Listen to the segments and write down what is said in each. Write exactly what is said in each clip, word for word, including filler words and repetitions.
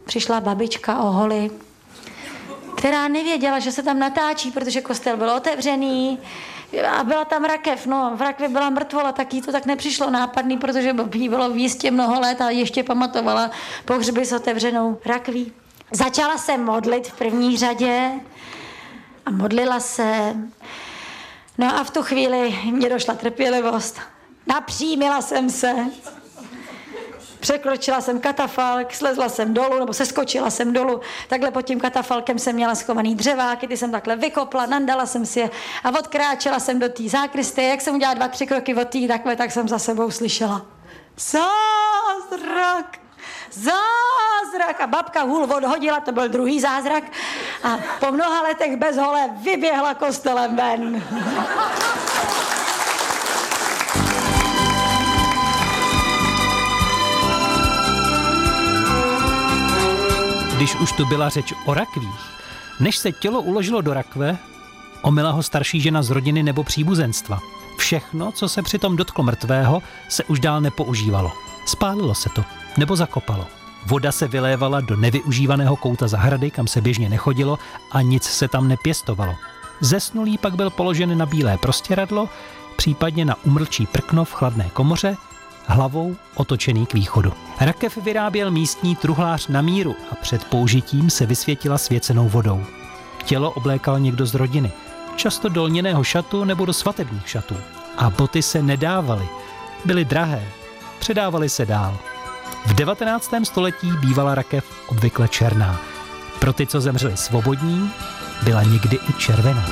přišla babička o holi, která nevěděla, že se tam natáčí, protože kostel byl otevřený a byla tam rakev. No, v rakvi byla mrtvola, tak jí to tak nepřišlo nápadný, protože jí bylo v jistě mnoho let a ještě pamatovala pohřby s otevřenou rakví. Začala se modlit v první řadě a modlila se. No a v tu chvíli mě došla trpělivost. Napřímila jsem se. Překročila jsem katafalk, slezla jsem dolů, nebo seskočila jsem dolů. Takhle pod tím katafalkem jsem měla schovaný dřeváky, ty jsem takhle vykopla, nandala jsem si je a odkráčela jsem do té zákristie. Jak jsem udělala dva, tři kroky od té takhle, tak jsem za sebou slyšela. Zázrak! Zázrak! A babka hůl odhodila, to byl druhý zázrak. A po mnoha letech bez hole vyběhla kostelem ven. Když už tu byla řeč o rakvích, než se tělo uložilo do rakve, omyla ho starší žena z rodiny nebo příbuzenstva. Všechno, co se přitom dotklo mrtvého, se už dál nepoužívalo. Spálilo se to, nebo zakopalo. Voda se vylévala do nevyužívaného kouta zahrady, kam se běžně nechodilo a nic se tam nepěstovalo. Zesnulý pak byl položen na bílé prostěradlo, případně na umrčí prkno v chladné komoře, hlavou otočený k východu. Rakev vyráběl místní truhlář na míru a před použitím se vysvětila svěcenou vodou. Tělo oblékal někdo z rodiny, často do lněného šatu nebo do svatebních šatů. A boty se nedávaly, byly drahé, předávaly se dál. V devatenáctém století bývala rakev obvykle černá. Pro ty, co zemřeli svobodní, byla někdy i červená.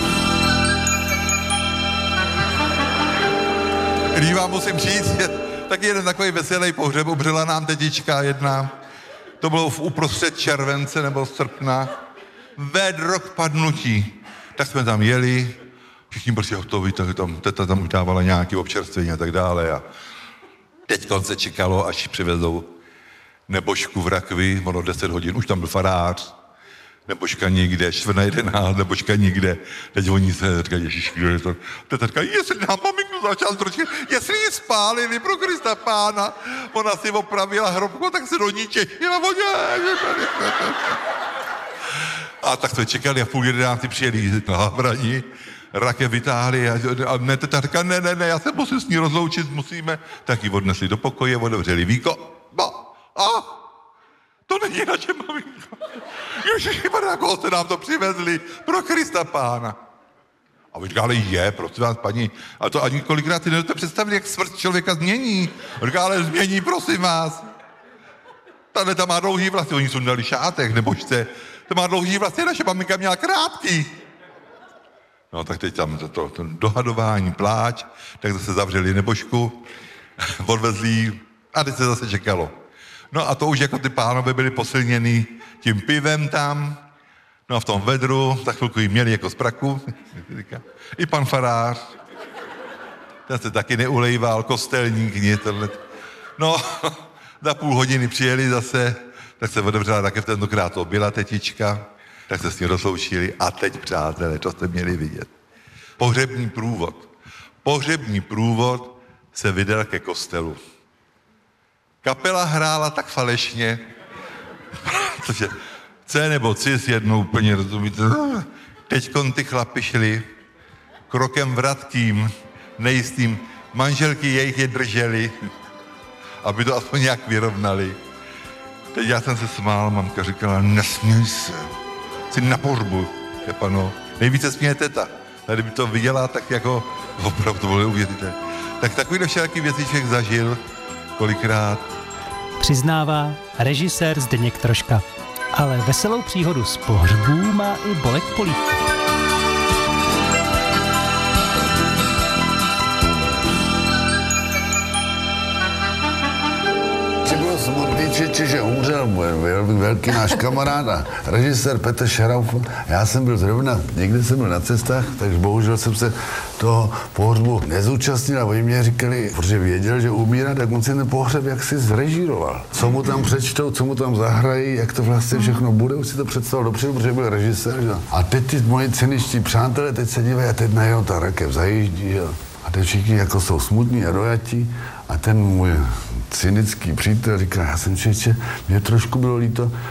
Když vám musím říct, taky jeden takový veselý pohřeb, umřela nám tetička jedna, to bylo v uprostřed července nebo srpna, vedro k padnutí. Tak jsme tam jeli, všichni byli hotoví, tak tam, teta tam už dávala nějaké občerstvení a tak dále a teď se čekalo, až přivezou nebožku v rakvi, ono deset hodin, už tam byl farář, nebožka nikde, čtvrt na jedenáct, nebožka nikde. Teď oni se říkají, ježiš, kdo je to? Teta říká, jestli nám maminku začal trošku, jestli ji spálili pro Krista Pána, ona si opravila hrobku, tak se do ní těšila. A tak jsme čekali a v půl jedenácti přijeli na Havrani, rakev vytáhli a, a ne, teta říká, ne, ne, ne, já se musím s ní rozloučit, musíme. Tak ji odnesli do pokoje, otevřeli víko. A to není naše maminka. Ježišmarja, koho jste nám to přivezli? Pro Krista Pána. A vy říká, ale je, prosím vás, paní, a to ani kolikrát si nedote představit, jak smrt člověka změní. Říká, ale změní, prosím vás. Tady tam má dlouhý vlasy, oni jsou dali šátek, nebožte. To má dlouhý vlasy, naše maminka měla krátký. No tak teď tam to, to, to dohadování, pláč, tak zase zavřeli nebožku, odvezli a teď se zase čekalo. No a to už jako ty pánové byli posilněný tím pivem tam, no a v tom vedru, tak chvilku jí měli jako z praku, i pan farář, ten se taky neulejval, kostelník, nie, tohle. No, za půl hodiny přijeli zase, tak se otevřela také v tentokrát to byla tetička, tak se s ní rozloučili a teď, přátelé, to jste měli vidět. Pohřební průvod. Pohřební průvod se vydal ke kostelu. Kapela hrála tak falešně, protože C nebo cis jednou úplně, rozumíte, teďkon ty chlapi šli krokem vratkým, nejistým, manželky jejich je drželi, aby to aspoň nějak vyrovnali. Teď já jsem se smál, mamka říkala, nesměj se, jsi na pohřbu, Štěpano. Nejvíce směje teta. Tady by to viděla, tak jako opravdu to bylo neuvěřitelné. Tak takovýhle všelaký věci člověk zažil kolikrát. Přiznává režisér Zdeněk Troška. Ale veselou příhodu z pohřbů má i Bolek Polívka. Bylo smutný, či, že umřel můj velký náš kamarád a režisér Petr Šarauf. Já jsem byl zrovna, někde jsem byl na cestách, takže bohužel jsem se toho pohřbu nezúčastnil a oni mě říkali, protože věděl, že umírá, tak on si ten pohřeb jak si zrežíroval. Co mu tam přečtou, co mu tam zahrají, jak to vlastně všechno bude, už si to představil dopředu, protože byl režisér. Že? A teď ty moji ceničtí přátelé, teď se dívají a teď najednou ta rakev zajíždí. Že? A teď všichni jako jsou smutní a dojatí a ten můj cynický přítel říká, já jsem člověče, mě trošku bylo líto,